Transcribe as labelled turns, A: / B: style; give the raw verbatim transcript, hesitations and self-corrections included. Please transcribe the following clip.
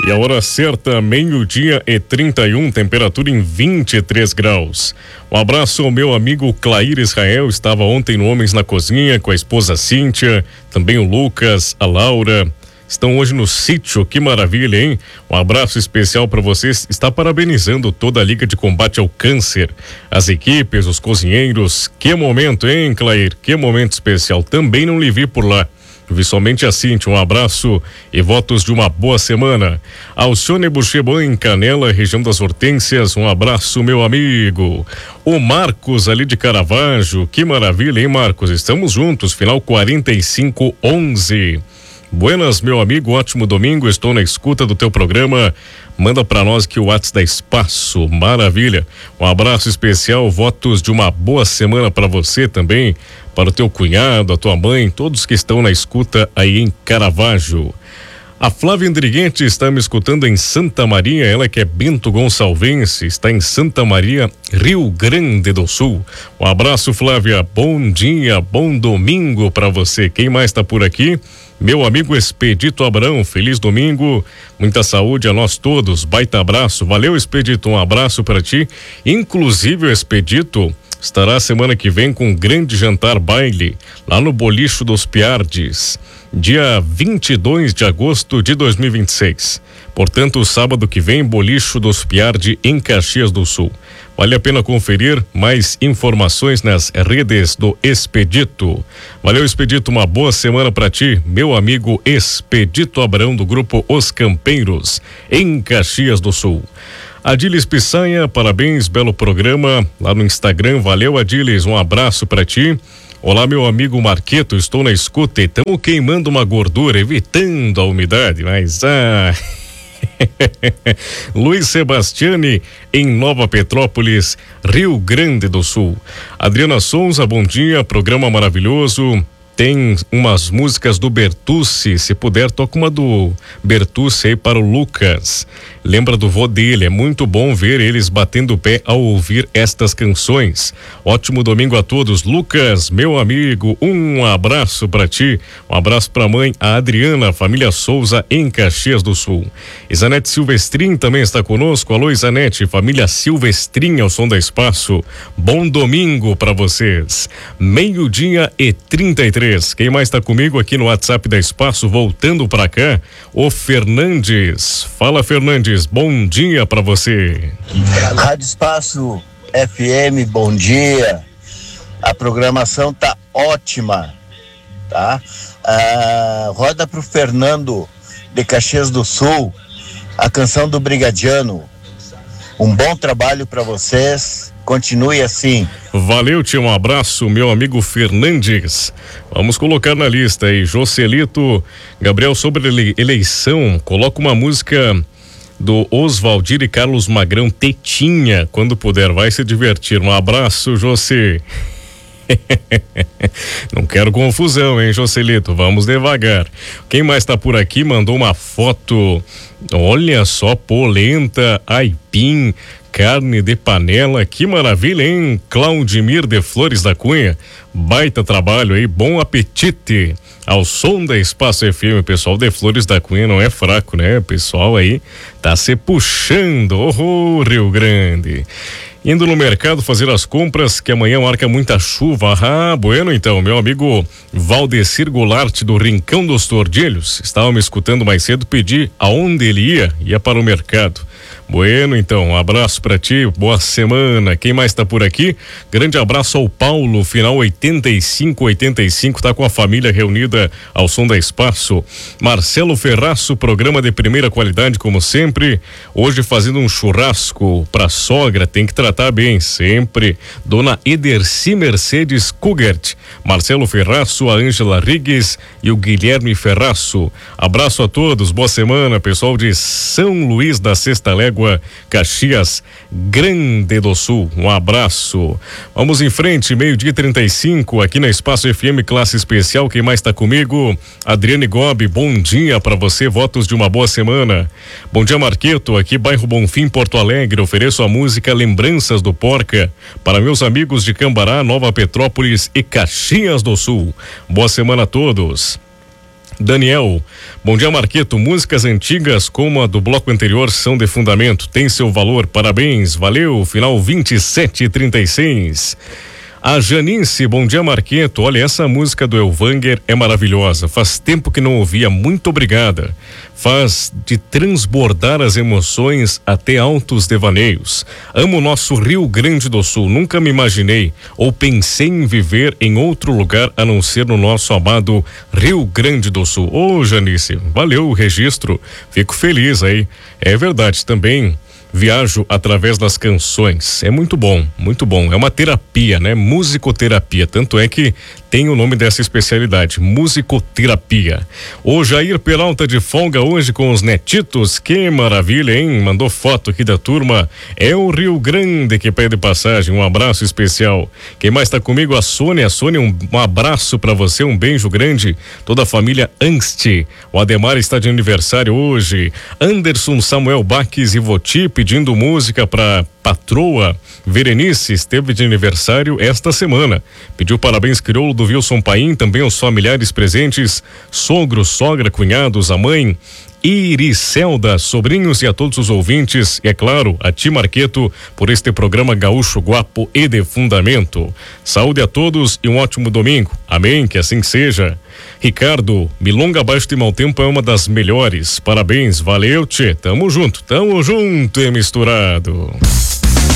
A: E a hora certa, meio-dia e trinta e um, temperatura em vinte e três graus. Um abraço ao meu amigo Clair Israel, estava ontem no Homens na Cozinha com a esposa Cíntia, também o Lucas, a Laura. Estão hoje no sítio, que maravilha, hein? Um abraço especial para vocês. Está parabenizando toda a Liga de Combate ao Câncer, as equipes, os cozinheiros. Que momento, hein, Clair? Que momento especial. Também não lhe vi por lá. Vi somente a Cintia. Um abraço e votos de uma boa semana. Alcione Bucheban em Canela, região das Hortênsias. Um abraço, meu amigo. O Marcos ali de Caravaggio. Que maravilha, hein, Marcos? Estamos juntos, final quarenta e cinco onze. Buenas, meu amigo, ótimo domingo, estou na escuta do teu programa, manda pra nós que o WhatsApp dá espaço, maravilha, um abraço especial, votos de uma boa semana para você também, para o teu cunhado, a tua mãe, todos que estão na escuta aí em Caravaggio. A Flávia Endriguente está me escutando em Santa Maria, ela que é Bento Gonçalvense, está em Santa Maria, Rio Grande do Sul. Um abraço, Flávia, bom dia, bom domingo para você. Quem mais está por aqui? Meu amigo Expedito Abrão, feliz domingo, muita saúde a nós todos, baita abraço, valeu Expedito, um abraço para ti, inclusive o Expedito estará semana que vem com um grande jantar baile, lá no Bolicho dos Piardes, dia vinte e dois de agosto de dois mil e vinte e seis, portanto sábado que vem, Bolicho dos Piardes em Caxias do Sul. Vale a pena conferir mais informações nas redes do Expedito. Valeu, Expedito, uma boa semana para ti, meu amigo Expedito Abrão do grupo Os Campeiros, em Caxias do Sul. Adilis Pissanha, parabéns, belo programa lá no Instagram, valeu Adilis, um abraço para ti. Olá, meu amigo Marqueto, estou na escuta e estamos queimando uma gordura, evitando a umidade, mas ah... Luiz Sebastiani em Nova Petrópolis, Rio Grande do Sul. Adriana Souza, bom dia, programa maravilhoso. Tem umas músicas do Bertucci, se puder toca uma do Bertucci aí para o Lucas. Lembra do vô dele, é muito bom ver eles batendo o pé ao ouvir estas canções. Ótimo domingo a todos. Lucas, meu amigo, um abraço para ti, um abraço para a mãe, a Adriana, família Souza em Caxias do Sul. Isanete Silvestrin também está conosco. Alô, Isanete, família Silvestrin ao som da Espaço. Bom domingo para vocês. Meio-dia e trinta e três. Quem mais está comigo aqui no WhatsApp da Espaço, voltando para cá, o Fernandes. Fala, Fernandes, bom dia para você.
B: Rádio Espaço F M, bom dia. A programação tá ótima, tá? Ah, roda pro Fernando de Caxias do Sul a canção do Brigadiano. Um bom trabalho para vocês. Continue assim.
A: Valeu, tio, um abraço, meu amigo Fernandes. Vamos colocar na lista aí, Joselito. Gabriel, sobre ele, eleição, coloca uma música do Oswaldir e Carlos Magrão, Tetinha, quando puder, vai se divertir. Um abraço, José. Não quero confusão, hein, Joselito, vamos devagar. Quem mais tá por aqui mandou uma foto, olha só, polenta, aipim, carne de panela, que maravilha, hein? Claudimir de Flores da Cunha, baita trabalho aí, bom apetite. Ao som da Espaço F M, o pessoal de Flores da Cunha não é fraco, né? O pessoal aí tá se puxando, oh, Rio Grande. Indo no mercado fazer as compras, que amanhã marca muita chuva. Ah, bueno, então, meu amigo Valdecir Goulart do Rincão dos Tordilhos, estava me escutando mais cedo, pedi aonde ele ia, ia para o mercado. Bueno, então, um abraço pra ti, boa semana. Quem mais tá por aqui? Grande abraço ao Paulo, final oitenta e cinco oitenta e cinco, tá com a família reunida ao som da Espaço. Marcelo Ferraço, programa de primeira qualidade como sempre, hoje fazendo um churrasco pra sogra, tem que tratar bem, sempre. Dona Ederci Mercedes Kugert, Marcelo Ferraço, a Ângela Rigues e o Guilherme Ferraço. Abraço a todos, boa semana, pessoal de São Luís da Sexta Légua, Caxias Grande do Sul, um abraço. Vamos em frente, meio-dia e trinta e cinco, aqui na Espaço F M Classe Especial. Quem mais está comigo? Adriane Gobi, bom dia para você, votos de uma boa semana. Bom dia, Marqueto, aqui bairro Bonfim, Porto Alegre, ofereço a música Lembranças do Porca para meus amigos de Cambará, Nova Petrópolis e Caxias do Sul. Boa semana a todos. Daniel, bom dia Marqueto, músicas antigas como a do bloco anterior são de fundamento, tem seu valor, parabéns, valeu, final vinte e sete e trinta e seis. A Janice, bom dia Marqueto, olha, essa música do Elvanger é maravilhosa, faz tempo que não ouvia, muito obrigada, faz de transbordar as emoções até altos devaneios, amo o nosso Rio Grande do Sul, nunca me imaginei ou pensei em viver em outro lugar a não ser no nosso amado Rio Grande do Sul. Ô Janice, valeu o registro, fico feliz aí, é verdade também. Viajo através das canções, é muito bom, muito bom, é uma terapia, né? Musicoterapia, tanto é que tem o nome dessa especialidade, musicoterapia. O Jair Peralta de folga hoje com os netitos, que maravilha, hein? Mandou foto aqui da turma, é o Rio Grande que pede passagem, um abraço especial. Quem mais tá comigo? A Sônia, Sônia, um, um abraço pra você, um beijo grande, toda a família Angst, o Ademar está de aniversário hoje, Anderson Samuel Baques e Voti pedindo música pra patroa Verenice, esteve de aniversário esta semana. Pediu parabéns crioulo do Wilson Paim, também aos familiares presentes, sogro, sogra, cunhados, a mãe Iricelda, sobrinhos e a todos os ouvintes, e é claro, a ti Marqueto, por este programa gaúcho, guapo e de fundamento. Saúde a todos e um ótimo domingo. Amém, que assim seja. Ricardo, Milonga Abaixo de Mau Tempo é uma das melhores. Parabéns, valeu, tchê. Tamo junto, tamo junto e misturado.